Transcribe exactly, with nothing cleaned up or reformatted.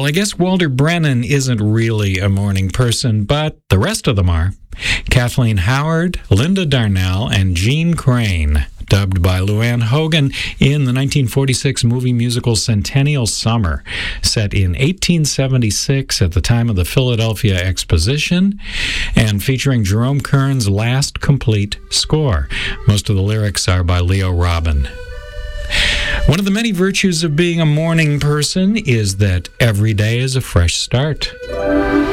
I guess Walter Brennan isn't really a morning person, but the rest of them are. Kathleen Howard, Linda Darnell, and Jean Crane, dubbed by Luann Hogan in the nineteen forty-six movie musical Centennial Summer, set in eighteen seventy-six at the time of the Philadelphia Exposition, and featuring Jerome Kern's last complete score. Most of the lyrics are by Leo Robin. One of the many virtues of being a morning person is that every day is a fresh start.